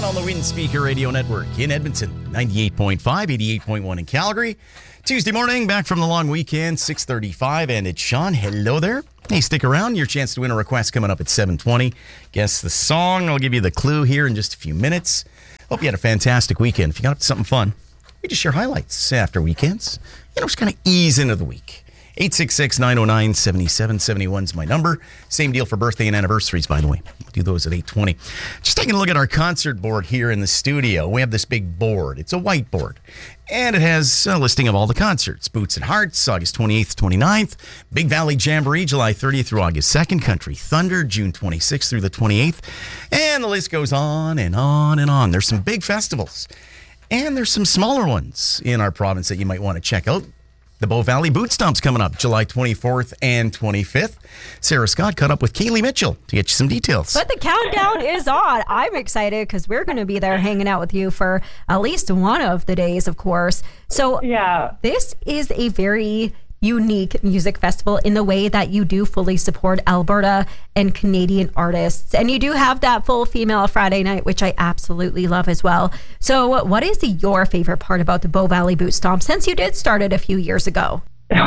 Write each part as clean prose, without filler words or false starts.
on the Wind Speaker Radio Network in Edmonton, 98.5, 88.1 in Calgary. Tuesday morning, back from the long weekend, 6:35, and it's Sean. Hello there. Hey, stick around. Your chance to win a request coming up at 7:20. Guess the song. I'll give you the clue here in just a few minutes. Hope you had a fantastic weekend. If you got up to something fun, we just share highlights after weekends. Just kind of ease into the week. 866-909-7771 is my number. Same deal for birthday and anniversaries, by the way. We'll do those at 8:20. Just taking a look at our concert board here in the studio. We have this big board. It's a whiteboard. And it has a listing of all the concerts. Boots and Hearts, August 28th, 29th. Big Valley Jamboree, July 30th through August 2nd. Country Thunder, June 26th through the 28th. And the list goes on and on and on. There's some big festivals. And there's some smaller ones in our province that you might want to check out. The Bow Valley Boot Stomp's coming up July 24th and 25th. Sarah Scott caught up with Kaylee Mitchell to get you some details. But the countdown is on. I'm excited because we're going to be there hanging out with you for at least one of the days, of course. So yeah, this is a very unique music festival in the way that you do fully support Alberta and Canadian artists. And you do have that full female Friday night, which I absolutely love as well. So what is your favorite part about the Bow Valley Boot Stomp since you did start it a few years ago?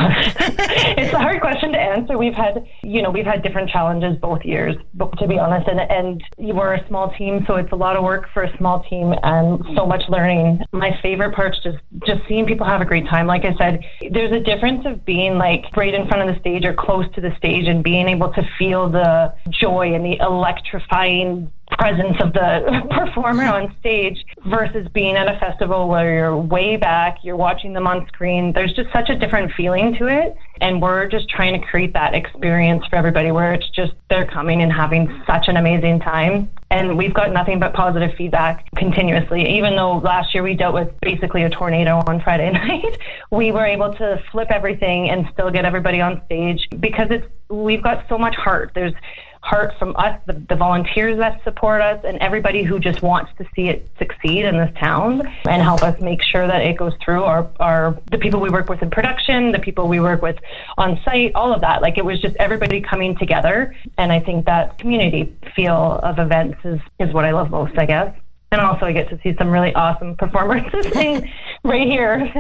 It's a hard question to answer. We've had different challenges both years, to be honest, and we're a small team, so it's a lot of work for a small team and so much learning. My favorite part's just seeing people have a great time. Like I said, there's a difference of being like right in front of the stage or close to the stage and being able to feel the joy and the electrifying presence of the performer on stage versus being at a festival where you're way back, you're watching them on screen. There's just such a different feeling to it. And we're just trying to create that experience for everybody where it's just they're coming and having such an amazing time. And we've got nothing but positive feedback continuously. Even though last year we dealt with basically a tornado on Friday night, we were able to flip everything and still get everybody on stage because we've got so much heart. There's heart from us, the volunteers that support us, and everybody who just wants to see it succeed in this town and help us make sure that it goes through. The people we work with in production, the people we work with on site, all of that. Like it was just everybody coming together, and I think that community feel of events is what I love most, I guess. And also I get to see some really awesome performances right here.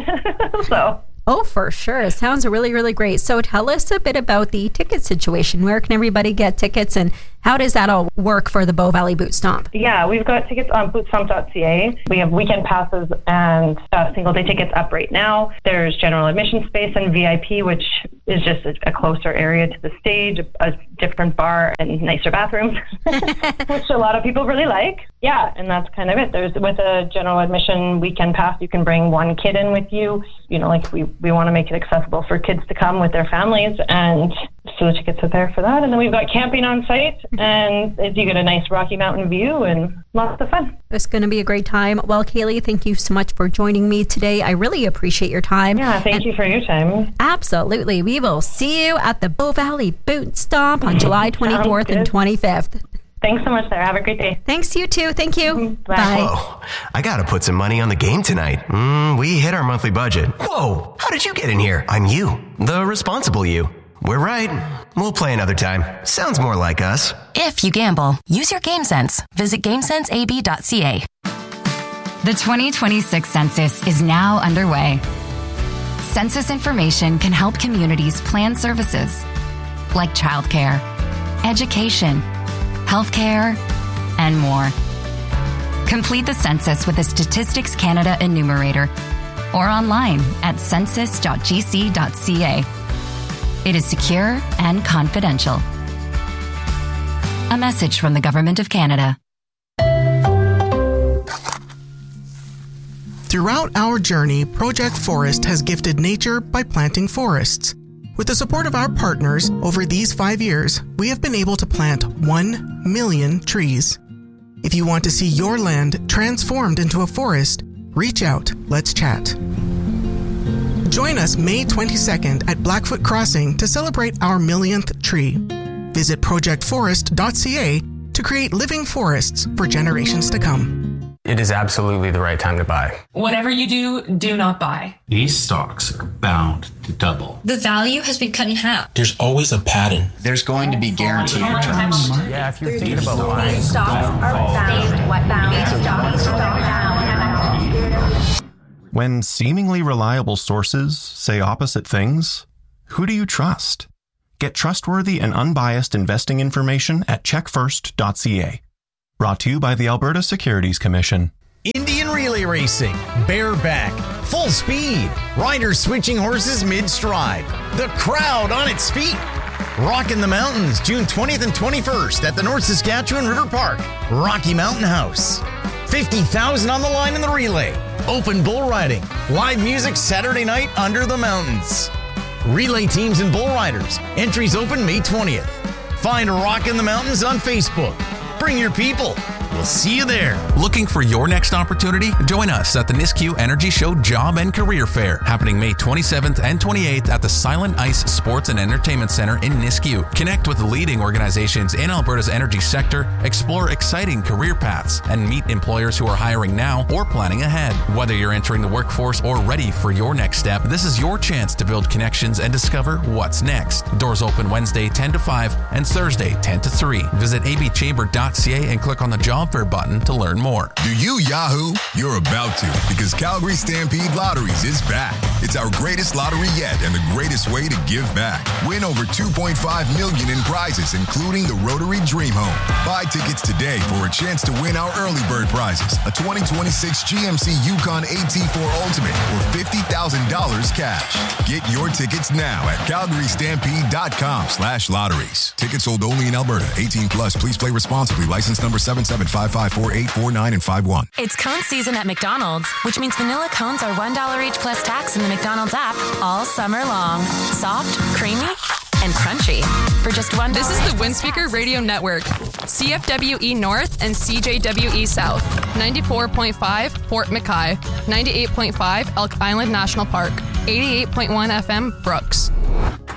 Oh, for sure. It sounds really, really great. So tell us a bit about the ticket situation. Where can everybody get tickets and how does that all work for the Bow Valley Boot Stomp? Yeah, we've got tickets on bootstomp.ca. We have weekend passes and single day tickets up right now. There's general admission space and VIP, which is just a closer area to the stage, a different bar and nicer bathrooms, which a lot of people really like. Yeah, and that's kind of it. With a general admission weekend pass, you can bring one kid in with you. We want to make it accessible for kids to come with their families, and so the tickets are there for that. And then we've got camping on site, and you get a nice Rocky Mountain view and lots of fun. It's going to be a great time. Well, Kaylee, thank you so much for joining me today. I really appreciate your time. Yeah, thank you for your time. Absolutely. We will see you at the Bow Valley Boot Stomp on July 24th and 25th. Thanks so much, Sarah. Have a great day. Thanks, you too. Thank you. Bye. Whoa, I gotta put some money on the game tonight. We hit our monthly budget. Whoa, how did you get in here? I'm you, the responsible you. We're right. We'll play another time. Sounds more like us. If you gamble, use your GameSense. Visit GameSenseAB.ca. The 2026 census is now underway. Census information can help communities plan services like childcare, education, healthcare, and more. Complete the census with the Statistics Canada enumerator or online at census.gc.ca. It is secure and confidential. A message from the Government of Canada. Throughout our journey, Project Forest has gifted nature by planting forests. With the support of our partners, over these 5 years, we have been able to plant 1 million trees. If you want to see your land transformed into a forest, reach out. Let's chat. Join us May 22nd at Blackfoot Crossing to celebrate our millionth tree. Visit projectforest.ca to create living forests for generations to come. It is absolutely the right time to buy. Whatever you do, do not buy. These stocks are bound to double. The value has been cut in half. There's always a pattern. There's going to be guaranteed returns. Yeah, if you're thinking about buying, stocks are bound. What bound? Stocks When seemingly reliable sources say opposite things, who do you trust? Get trustworthy and unbiased investing information at checkfirst.ca. Brought to you by the Alberta Securities Commission. Indian relay racing, bareback, full speed, riders switching horses mid-stride, the crowd on its feet. Rockin' the Mountains, June 20th and 21st at the North Saskatchewan River Park, Rocky Mountain House. $50,000 on the line in the relay. Open bull riding, live music Saturday night under the mountains. Relay teams and bull riders. Entries open May 20th. Find Rockin' the Mountains on Facebook. Bring your people. We'll see you there. Looking for your next opportunity? Join us at the Nisku Energy Show Job and Career Fair, happening May 27th and 28th at the Silent Ice Sports and Entertainment Center in Nisku. Connect with leading organizations in Alberta's energy sector, explore exciting career paths, and meet employers who are hiring now or planning ahead. Whether you're entering the workforce or ready for your next step, this is your chance to build connections and discover what's next. Doors open Wednesday 10 to 5 and Thursday 10 to 3. Visit abchamber.ca and click on the Job Fair button to learn more. Do you Yahoo? You're about to, because Calgary Stampede Lotteries is back. It's our greatest lottery yet and the greatest way to give back. Win over $2.5 million in prizes, including the Rotary Dream Home. Buy tickets today for a chance to win our early bird prizes, a 2026 GMC Yukon AT4 Ultimate, or $50,000 cash. Get your tickets now at calgarystampede.com/lotteries. Tickets sold only in Alberta. 18 plus. Please play responsibly. License number 77554849 and 51. It's cone season at McDonald's, which means vanilla cones are $1 each plus tax in the McDonald's app all summer long. Soft, creamy, and crunchy for just $1. This is the Windspeaker Radio Network. CFWE North and CJWE South. 94.5 Fort McKay. 98.5 Elk Island National Park. 88.1 FM Brooks.